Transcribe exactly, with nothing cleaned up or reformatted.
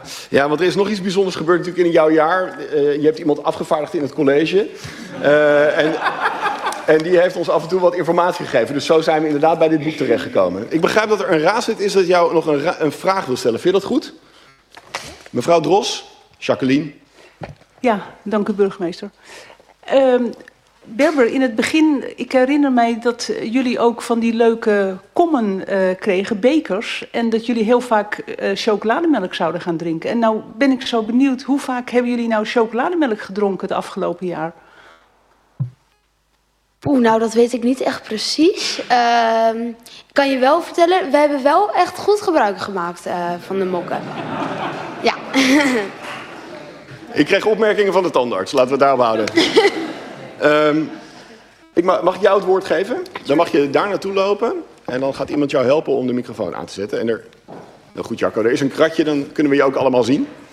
ja, want er is nog iets bijzonders gebeurd natuurlijk in jouw jaar. Uh, je hebt iemand afgevaardigd in het college. Uh, en, en die heeft ons af en toe wat informatie gegeven. Dus zo zijn we inderdaad bij dit boek terechtgekomen. Ik begrijp dat er een raadslid is dat jou nog een, een vraag wil stellen. Vind je dat goed? Mevrouw Dros, Jacqueline. Ja, dank u burgemeester. Uh, Berber, in het begin, ik herinner mij dat jullie ook van die leuke kommen uh, kregen, bekers. En dat jullie heel vaak uh, chocolademelk zouden gaan drinken. En nou ben ik zo benieuwd, hoe vaak hebben jullie nou chocolademelk gedronken het afgelopen jaar? Oeh, nou dat weet ik niet echt precies. Uh, ik kan je wel vertellen, we hebben wel echt goed gebruik gemaakt uh, van de mokken. Ja. Ik kreeg opmerkingen van de tandarts, laten we het daarop houden. um, ik mag, mag ik jou het woord geven? Dan mag je daar naartoe lopen en dan gaat iemand jou helpen om de microfoon aan te zetten. En er, nou goed Jacco, er is een kratje, dan kunnen we je ook allemaal zien.